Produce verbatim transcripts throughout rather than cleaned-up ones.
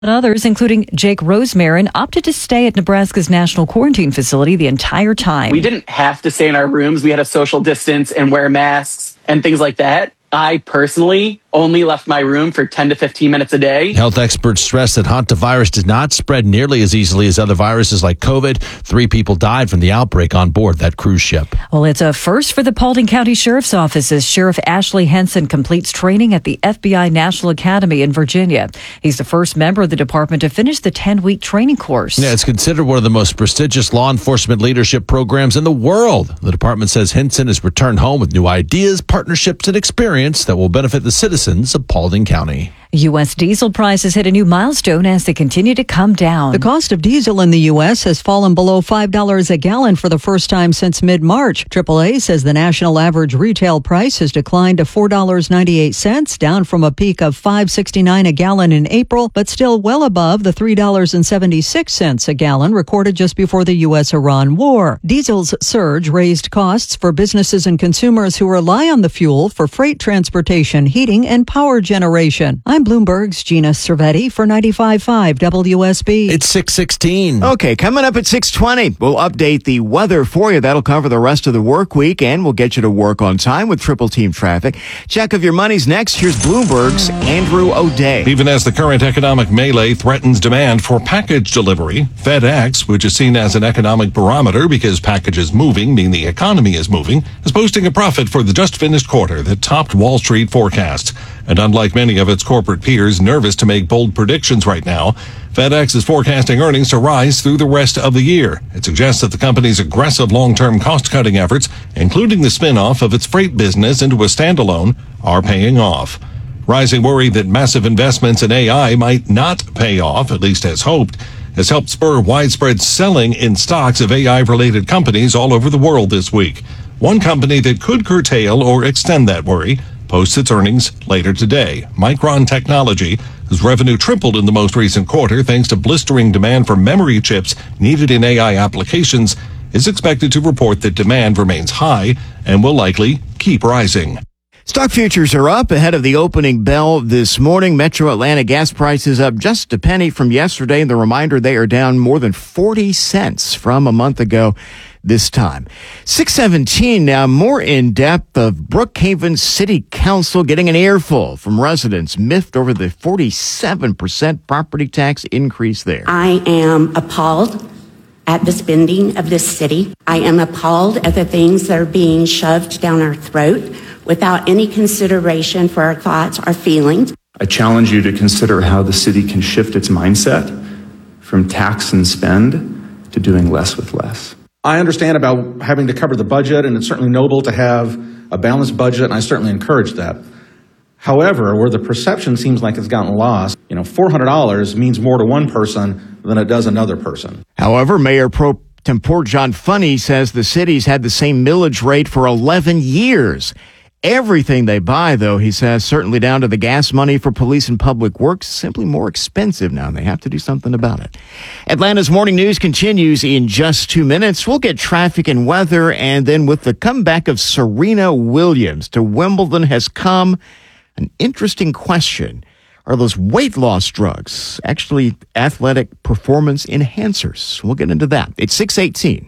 Others, including Jake Rosemarin, opted to stay at Nebraska's national quarantine facility the entire time. We didn't have to stay in our rooms. We had to social distance and wear masks and things like that. I personally only left my room for ten to fifteen minutes a day. Health experts stress that hantavirus does not spread nearly as easily as other viruses like COVID. Three people died from the outbreak on board that cruise ship. Well, it's a first for the Paulding County Sheriff's Office as Sheriff Ashley Henson completes training at the F B I National Academy in Virginia. He's the first member of the department to finish the ten-week training course. Yeah, it's considered one of the most prestigious law enforcement leadership programs in the world. The department says Henson has returned home with new ideas, partnerships, and experience that will benefit the citizens of Paulding County. U S diesel prices hit a new milestone as they continue to come down. The cost of diesel in the U S has fallen below five dollars a gallon for the first time since mid-March. triple A says the national average retail price has declined to four dollars and ninety-eight cents, down from a peak of five dollars and sixty-nine cents a gallon in April, but still well above the three dollars and seventy-six cents a gallon recorded just before the U S Iran war. Diesel's surge raised costs for businesses and consumers who rely on the fuel for freight transportation, heating, and power generation. I'm Bloomberg's Gina Cervetti for ninety-five point five W S B. It's six sixteen. Okay, coming up at six twenty, we'll update the weather for you. That'll cover the rest of the work week, and we'll get you to work on time with triple team traffic. Check of your money's next. Here's Bloomberg's Andrew O'Day. Even as the current economic melee threatens demand for package delivery, FedEx, which is seen as an economic barometer because packages moving mean the economy is moving, is posting a profit for the just finished quarter that topped Wall Street forecasts. And unlike many of its corporate peers nervous to make bold predictions right now, FedEx is forecasting earnings to rise through the rest of the year. It suggests that the company's aggressive long-term cost-cutting efforts, including the spin-off of its freight business into a standalone, are paying off. Rising worry that massive investments in A I might not pay off, at least as hoped, has helped spur widespread selling in stocks of A I-related companies all over the world this week. One company that could curtail or extend that worry posts its earnings later today. Micron Technology, whose revenue tripled in the most recent quarter thanks to blistering demand for memory chips needed in A I applications, is expected to report that demand remains high and will likely keep rising. Stock futures are up ahead of the opening bell this morning. Metro Atlanta gas prices up just a penny from yesterday, and the reminder they are down more than forty cents from a month ago this time. six seventeen now, more in depth of Brookhaven City Council getting an earful from residents miffed over the forty-seven percent property tax increase there. I am appalled at the spending of this city. I am appalled at the things that are being shoved down our throat without any consideration for our thoughts, our feelings. I challenge you to consider how the city can shift its mindset from tax and spend to doing less with less. I understand about having to cover the budget, and it's certainly noble to have a balanced budget, and I certainly encourage that. However, where the perception seems like it's gotten lost, you know, four hundred dollars means more to one person than it does another person. However, Mayor Pro Tempore John Funny says the city's had the same millage rate for eleven years. Everything they buy, though, he says, certainly down to the gas money for police and public works, simply more expensive now, and they have to do something about it. Atlanta's Morning News continues in just two minutes. We'll get traffic and weather, and then with the comeback of Serena Williams to Wimbledon has come an interesting question. Are those weight loss drugs actually athletic performance enhancers? We'll get into that. It's six eighteen.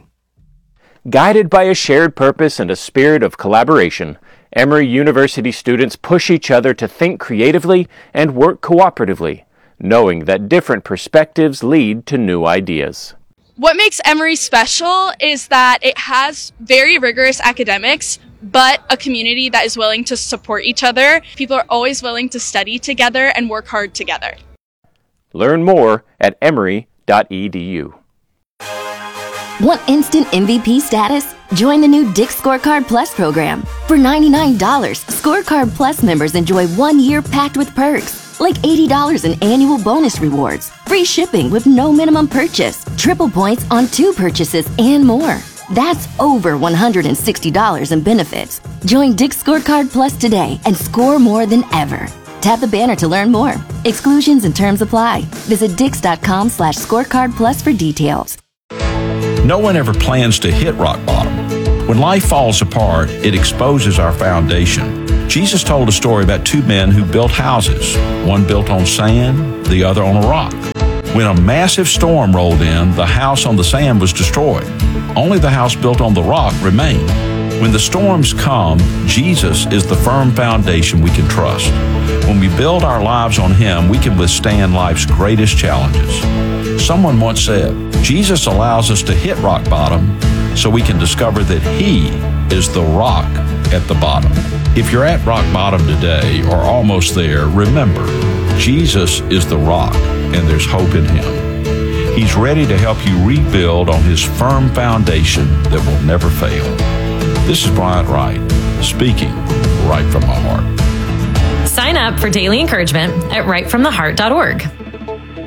Guided by a shared purpose and a spirit of collaboration, Emory University students push each other to think creatively and work cooperatively, knowing that different perspectives lead to new ideas. What makes Emory special is that it has very rigorous academics, but a community that is willing to support each other. People are always willing to study together and work hard together. Learn more at emory dot e d u. Want instant M V P status? Join the new Dick's Scorecard Plus program. For ninety-nine dollars, Scorecard Plus members enjoy one year packed with perks, like eighty dollars in annual bonus rewards, free shipping with no minimum purchase, triple points on two purchases, and more. That's over one hundred sixty dollars in benefits. Join Dick's Scorecard Plus today and score more than ever. Tap the banner to learn more. Exclusions and terms apply. Visit dix.com slash scorecard plus for details. No one ever plans to hit rock bottom. When life falls apart, it exposes our foundation. Jesus told a story about two men who built houses. One built on sand, the other on a rock. When a massive storm rolled in, the house on the sand was destroyed. Only the house built on the rock remained. When the storms come, Jesus is the firm foundation we can trust. When we build our lives on Him, we can withstand life's greatest challenges. Someone once said, Jesus allows us to hit rock bottom so we can discover that He is the rock at the bottom. If you're at rock bottom today or almost there, remember, Jesus is the rock and there's hope in Him. He's ready to help you rebuild on His firm foundation that will never fail. This is Bryant Wright, speaking right from my heart. Sign up for daily encouragement at right from the heart dot org.